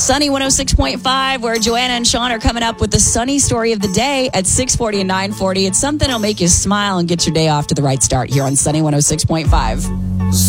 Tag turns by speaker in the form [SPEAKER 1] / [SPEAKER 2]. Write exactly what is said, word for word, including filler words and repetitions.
[SPEAKER 1] Sunny one oh six point five, where Joanna and Sean are coming up with the sunny story of the day at six forty and nine forty. It's something that'll make you smile and get your day off to the right start here on Sunny one oh six point five.